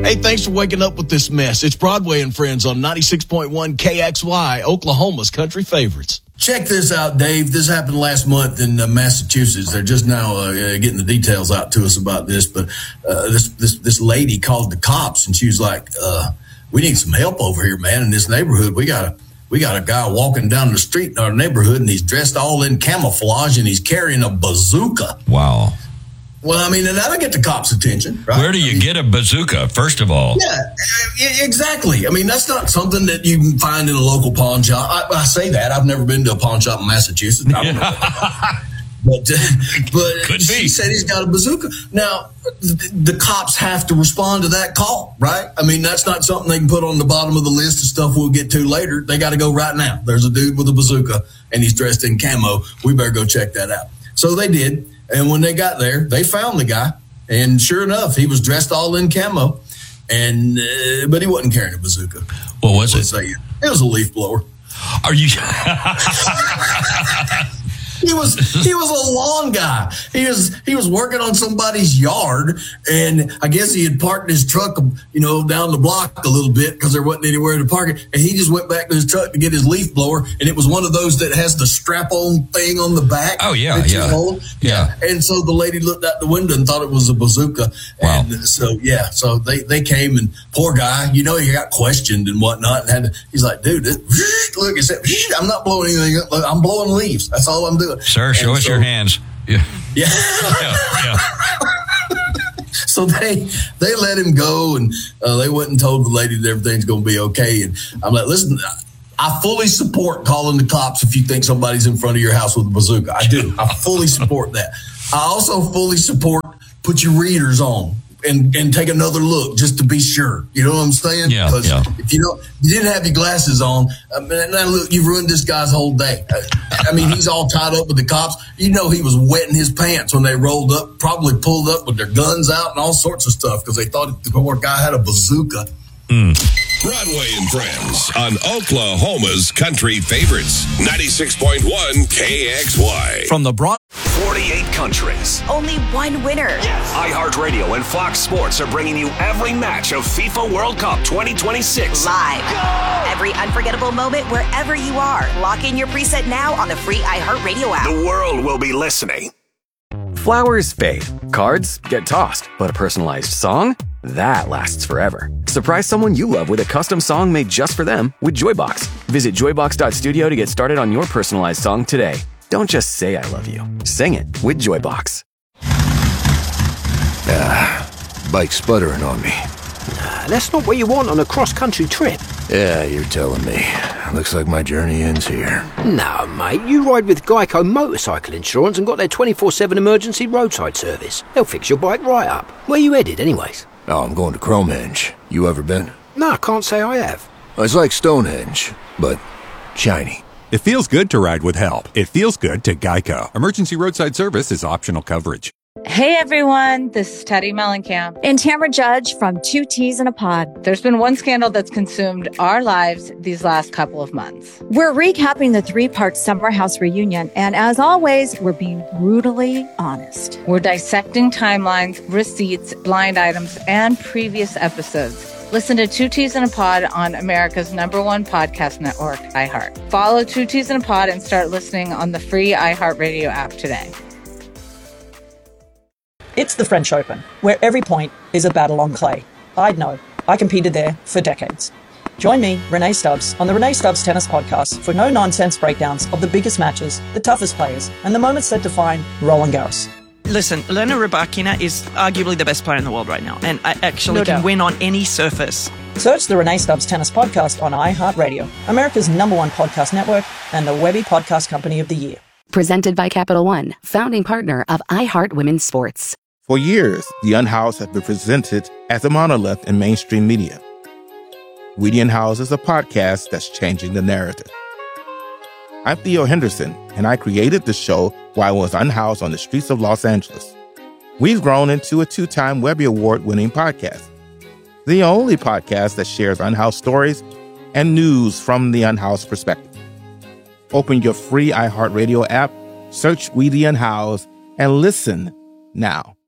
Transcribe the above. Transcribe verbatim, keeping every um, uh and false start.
Hey, thanks for waking up with this mess. It's Broadway and Friends on ninety-six point one K X Y, Oklahoma's country favorites. Check this out, Dave. This happened last month in uh, Massachusetts. They're just now uh, getting the details out to us about this, but uh, this this this lady called the cops, and she was like, uh, "We need some help over here, man. In this neighborhood, we got a we got a guy walking down the street in our neighborhood, and he's dressed all in camouflage, and he's carrying a bazooka." Wow. Well, I mean, that'll get the cops' attention, right? Where do you I mean, get a bazooka, first of all? Yeah, exactly. I mean, that's not something that you can find in a local pawn shop. I, I say that. I've never been to a pawn shop in Massachusetts. I don't know. But, but Could she be. said he's got a bazooka. Now, the, the cops have to respond to that call, right? I mean, that's not something they can put on the bottom of the list of stuff we'll get to later. They got to go right now. There's a dude with a bazooka, and he's dressed in camo. We better go check that out. So they did. And when they got there, they found the guy. And sure enough, he was dressed all in camo. And uh, but he wasn't carrying a bazooka. What was it? Say it. It was a leaf blower. Are you... He was he was a lawn guy. He was he was working on somebody's yard, and I guess he had parked his truck, you know, down the block a little bit because there wasn't anywhere to park it. And he just went back to his truck to get his leaf blower, and it was one of those that has the strap-on thing on the back. Oh yeah, that you yeah, hold. yeah. And so the lady looked out the window and thought it was a bazooka. Wow. And so yeah, so they, they came, and poor guy, you know, he got questioned and whatnot, and had to, he's like, dude, this, look, he said, I'm not blowing anything up. I'm blowing leaves. That's all I'm doing. Sir, show and us so, your hands. Yeah. Yeah. yeah, yeah. So they they let him go, and uh, they went and told the lady that everything's going to be okay. And I'm like, listen, I fully support calling the cops if you think somebody's in front of your house with a bazooka. I do. I fully support that. I also fully support put your readers on and, and take another look just to be sure. You know what I'm saying? Yeah, Because yeah. if you don't, you didn't have your glasses on, I mean, now look, you ruined this guy's whole day. I mean, he's all tied up with the cops. You know, he was wetting his pants when they rolled up, probably pulled up with their guns out and all sorts of stuff because they thought the poor guy had a bazooka. Mm. Broadway and Friends on Oklahoma's country favorites. ninety-six point one K X Y. From the Broad... forty-eight countries. Only one winner. Yes. iHeartRadio and Fox Sports are bringing you every match of FIFA World Cup twenty twenty-six. Live. Go! Every unforgettable moment wherever you are. Lock in your preset now on the free iHeartRadio app. The world will be listening. Flowers fade. Cards get tossed. But a personalized song? That lasts forever. Surprise someone you love with a custom song made just for them with Joybox. Visit joybox dot studio to get started on your personalized song today. Don't just say I love you. Sing it with Joybox. Ah, bike sputtering on me. Nah, that's not what you want on a cross-country trip. Yeah, you're telling me. Looks like my journey ends here. No, mate, you ride with Geico Motorcycle Insurance and got their twenty-four seven emergency roadside service. They'll fix your bike right up. Where you headed, anyways? Oh, I'm going to Cromenge. You ever been? No, I can't say I have. It's like Stonehenge, but shiny. It feels good to ride with help. It feels good to Geico. Emergency roadside service is optional coverage. Hey everyone, this is Teddy Mellencamp and Tamara Judge from Two Teas in a Pod. There's been one scandal that's consumed our lives these last couple of months. We're recapping the three-part Summer House reunion, and as always, we're being brutally honest. We're dissecting timelines, receipts, blind items, and previous episodes. Listen to Two Teas in a Pod on America's number one podcast network, iHeart. Follow Two Teas in a Pod and start listening on the free iHeartRadio app today. It's the French Open, where every point is a battle on clay. I'd know. I competed there for decades. Join me, Renee Stubbs, on the Renee Stubbs Tennis Podcast for no-nonsense breakdowns of the biggest matches, the toughest players, and the moments that define Roland Garros. Listen, Elena Rybakina is arguably the best player in the world right now, and I actually No can doubt. win on any surface. Search the Renee Stubbs Tennis Podcast on iHeartRadio, America's number one podcast network and the Webby Podcast Company of the Year. Presented by Capital One, founding partner of iHeart Women's Sports. For years, The Unhoused has been presented as a monolith in mainstream media. We The Unhoused is a podcast that's changing the narrative. I'm Theo Henderson, and I created the show while I was unhoused on the streets of Los Angeles. We've grown into a two-time Webby Award-winning podcast, the only podcast that shares unhoused stories and news from the unhoused perspective. Open your free iHeartRadio app, search We The Unhoused, and listen now.